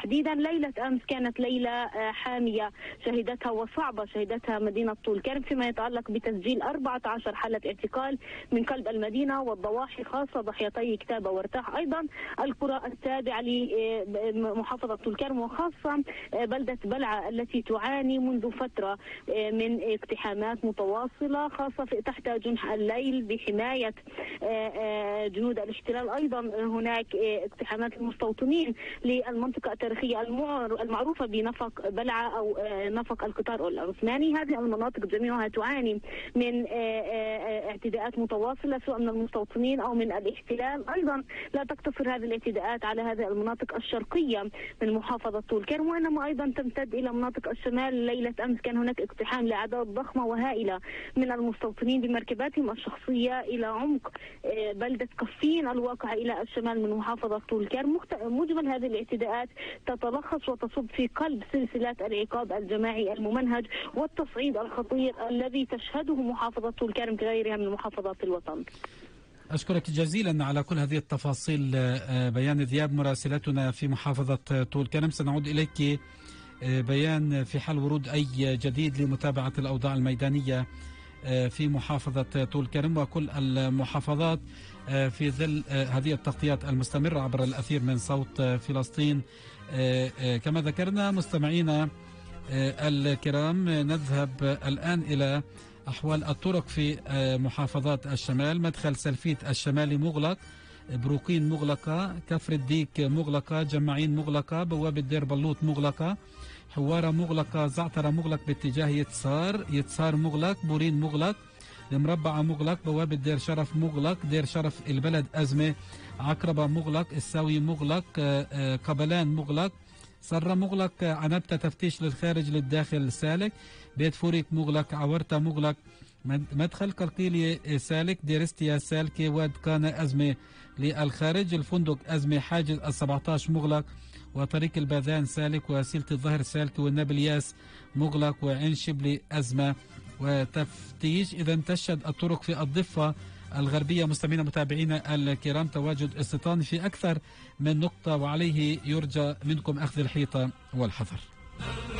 تحديدا. ليلة أمس كانت ليلة حامية شهدتها وصعبة شهدتها مدينة طول كرم فيما يتعلق بتسجيل 14 حالة اعتقال من قلب المدينة والضواحي، خاصة ضحيتي كتابة وارتاح، أيضا القرى التابعة لمحافظة طول كرم، وخاصة بلدة بلعة التي تعاني منذ فترة من اقتحامات متواصلة، خاصة تحت جنح الليل بحماية جنود الاحتلال. أيضا هناك اقتحامات المستوطنين للمنطقة التاريخية المعروفة بنفق بلعة أو نفق القطار العثماني. هذه المناطق جميعها تعاني من اعتداءات متواصلة سواء من المستوطنين أو من الاحتلال. أيضا لا تقتصر هذه الاعتداءات على هذه المناطق الشرقية من محافظة طول كرم، وإنما أيضا تمتد إلى مناطق الشمال. ليلة أمس كان هناك اقتحام لأعداد ضخمة وهائلة من المستوطنين بمركباتهم الشخصية إلى عمق بلدة كفين الواقعة إلى الشمال من محافظة طول كرم. مجمل هذه الاعتداءات تتلخص وتصب في قلب سلسلة العقاب الجماعي الممنهج والتصعيد الخطير الذي تشهده محافظة طول كرم كغيرها من محافظات الوطن. أشكرك جزيلا على كل هذه التفاصيل بيان ذياب مراسلتنا في محافظة طول كرم. سنعود إليك بيان في حال ورود أي جديد لمتابعة الأوضاع الميدانية في محافظة طول كرم وكل المحافظات في ظل هذه التغطيات المستمرة عبر الأثير من صوت فلسطين. كما ذكرنا مستمعينا الكرام، نذهب الآن إلى أحوال الطرق في محافظات الشمال. مدخل سلفيت الشمالي مغلق، بروقين مغلقة، كفر الديك مغلقة، جماعين مغلقة، بوابة دير بلوط مغلقة، حوارة مغلقة، زعترة مغلق باتجاه يتسار مغلق، بورين مغلق، المربعة مغلق، بوابة دير شرف مغلق، دير شرف البلد أزمة، عقربة مغلق، الساوي مغلق، قبلان مغلق، سرة مغلق، عنبتة تفتيش للخارج للداخل سالك، بيت فوريك مغلق، عورتة مغلق، مدخل قلقيلية سالك، ديرستيا سالكة، واد كان أزمة للخارج، الفندق أزمة، حاجز ال17 مغلق، وطريق الباذان سالك، وسيلة الظهر سالكة، والنابلياس مغلق، وعين شبلي أزمة وتفتيش. إذا تشهد الطرق في الضفة الغربية مستمعينا متابعينا الكرام تواجد استيطاني في أكثر من نقطة، وعليه يرجى منكم أخذ الحيطة والحذر.